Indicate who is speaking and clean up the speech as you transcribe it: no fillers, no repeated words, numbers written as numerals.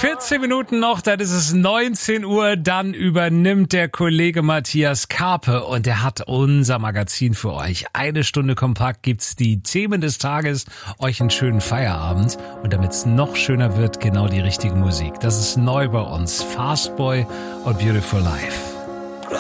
Speaker 1: 14 Minuten noch, dann ist es 19 Uhr, dann übernimmt der Kollege Matthias Karpe und er hat unser Magazin für euch. 1 Stunde kompakt gibt's die Themen des Tages, euch einen schönen Feierabend und damit es noch schöner wird, genau die richtige Musik. Das ist neu bei uns, Fastboy und Beautiful Life.